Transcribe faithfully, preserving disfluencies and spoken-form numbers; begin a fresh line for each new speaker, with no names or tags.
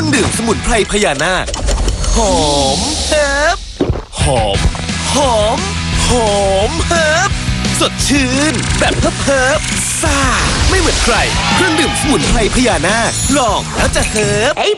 ดื่มสมุนไพรพญานาคหอมเฮิบหอมหอมหอมเฮิบสดชื่นแบบเฮิบเฮิบซ่าไม่เหมือนใครเครื่องดื่มสมุนไพรพญานาคลองแล้วจะเฮิบ